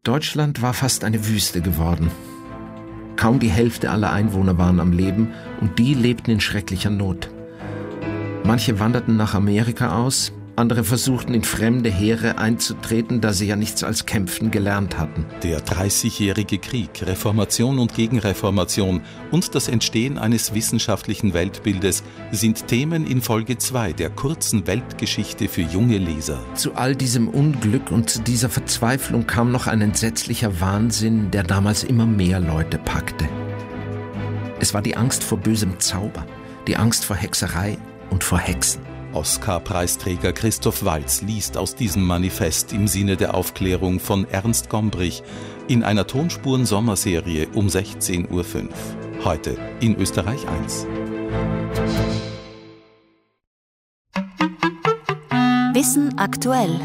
Deutschland war fast eine Wüste geworden. Kaum die Hälfte aller Einwohner waren am Leben und die lebten in schrecklicher Not. Manche wanderten nach Amerika aus, andere versuchten in fremde Heere einzutreten, da sie ja nichts als Kämpfen gelernt hatten. Der 30-jährige Krieg, Reformation und Gegenreformation und das Entstehen eines wissenschaftlichen Weltbildes sind Themen in Folge 2 der kurzen Weltgeschichte für junge Leser. Zu all diesem Unglück und zu dieser Verzweiflung kam noch ein entsetzlicher Wahnsinn, der damals immer mehr Leute packte. Es war die Angst vor bösem Zauber, die Angst vor Hexerei und vor Hexen. Oscar-Preisträger Christoph Waltz liest aus diesem Manifest im Sinne der Aufklärung von Ernst Gombrich in einer Tonspuren-Sommerserie um 16.05 Uhr. Heute in Österreich 1. Wissen aktuell.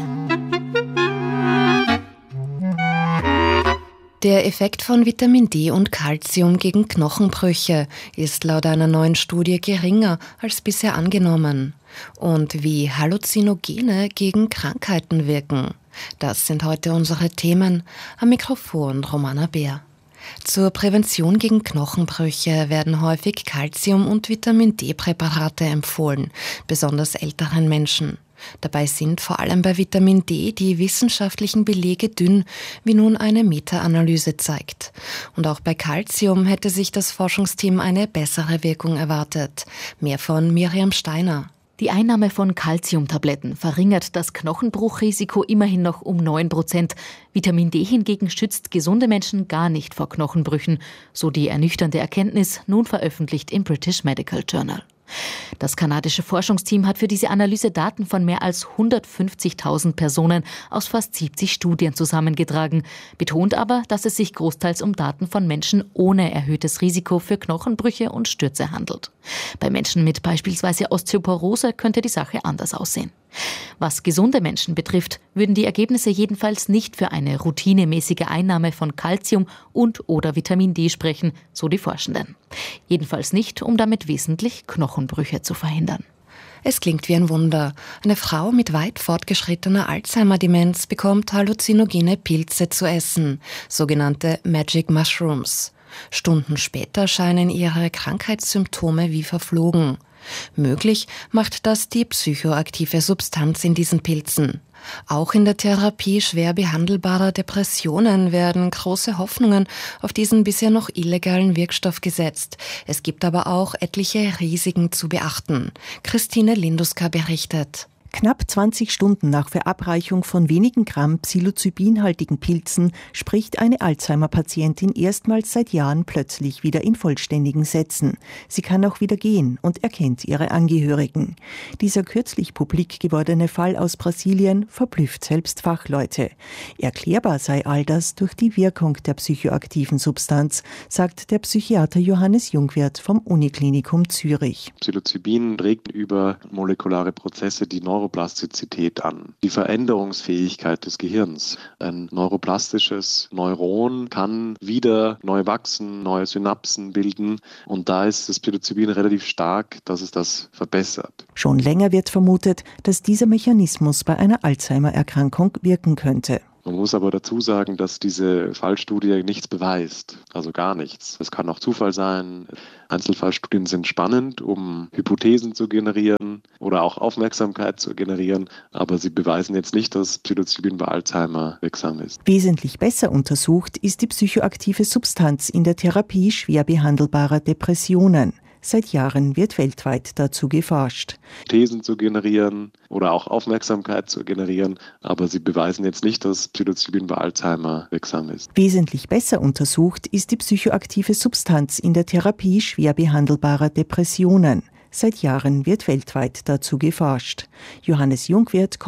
Der Effekt von Vitamin D und Calcium gegen Knochenbrüche ist laut einer neuen Studie geringer als bisher angenommen. Und wie Halluzinogene gegen Krankheiten wirken. Das sind heute unsere Themen. Am Mikrofon Romana Bär. Zur Prävention gegen Knochenbrüche werden häufig Calcium- und Vitamin D-Präparate empfohlen, besonders älteren Menschen. Dabei sind vor allem bei Vitamin D die wissenschaftlichen Belege dünn, wie nun eine Meta-Analyse zeigt. Und auch bei Calcium hätte sich das Forschungsteam eine bessere Wirkung erwartet. Mehr von Miriam Steiner. Die Einnahme von Calciumtabletten verringert das Knochenbruchrisiko immerhin noch um 9%. Vitamin D hingegen schützt gesunde Menschen gar nicht vor Knochenbrüchen, so die ernüchternde Erkenntnis, nun veröffentlicht im British Medical Journal. Das kanadische Forschungsteam hat für diese Analyse Daten von mehr als 150.000 Personen aus fast 70 Studien zusammengetragen, betont aber, dass es sich großteils um Daten von Menschen ohne erhöhtes Risiko für Knochenbrüche und Stürze handelt. Bei Menschen mit beispielsweise Osteoporose könnte die Sache anders aussehen. Was gesunde Menschen betrifft, würden die Ergebnisse jedenfalls nicht für eine routinemäßige Einnahme von Calcium und/oder Vitamin D sprechen, so die Forschenden. Jedenfalls nicht, um damit wesentlich Knochenbrüche zu verhindern. Es klingt wie ein Wunder. Eine Frau mit weit fortgeschrittener Alzheimer-Demenz bekommt halluzinogene Pilze zu essen, sogenannte Magic Mushrooms. Stunden später scheinen ihre Krankheitssymptome wie verflogen. Möglich macht das die psychoaktive Substanz in diesen Pilzen. Auch in der Therapie schwer behandelbarer Depressionen werden große Hoffnungen auf diesen bisher noch illegalen Wirkstoff gesetzt. Es gibt aber auch etliche Risiken zu beachten. Christine Linduska berichtet. Knapp 20 Stunden nach Verabreichung von wenigen Gramm psilocybinhaltigen Pilzen spricht eine Alzheimer-Patientin erstmals seit Jahren plötzlich wieder in vollständigen Sätzen. Sie kann auch wieder gehen und erkennt ihre Angehörigen. Dieser kürzlich publik gewordene Fall aus Brasilien verblüfft selbst Fachleute. Erklärbar sei all das durch die Wirkung der psychoaktiven Substanz, sagt der Psychiater Johannes Jungwirth vom Uniklinikum Zürich. Psilocybin regt über molekulare Prozesse die Neuroplastizität an, die Veränderungsfähigkeit des Gehirns. Ein neuroplastisches Neuron kann wieder neu wachsen, neue Synapsen bilden und da ist das Psilocybin relativ stark, dass es das verbessert. Schon länger wird vermutet, dass dieser Mechanismus bei einer Alzheimer-Erkrankung wirken könnte. Man muss aber dazu sagen, dass diese Fallstudie nichts beweist, also gar nichts. Es kann auch Zufall sein. Einzelfallstudien sind spannend, um Hypothesen zu generieren oder auch Aufmerksamkeit zu generieren, aber sie beweisen jetzt nicht, dass Psilocybin bei Alzheimer wirksam ist. Wesentlich besser untersucht ist die psychoaktive Substanz in der Therapie schwer behandelbarer Depressionen. Seit Jahren wird weltweit dazu geforscht. Thesen zu generieren oder auch Aufmerksamkeit zu generieren, aber sie beweisen jetzt nicht, dass Psilocybin bei Alzheimer wirksam ist. Wesentlich besser untersucht ist die psychoaktive Substanz in der Therapie schwer behandelbarer Depressionen. Seit Jahren wird weltweit dazu geforscht. Johannes Jungwirth